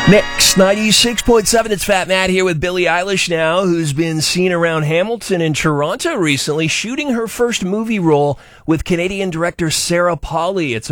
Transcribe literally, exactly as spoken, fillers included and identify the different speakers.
Speaker 1: Mix ninety-six point seven, it's Fat Matt here with Billie Eilish now, who's been seen around Hamilton and Toronto recently, shooting her first movie role with Canadian director Sarah Polley. It's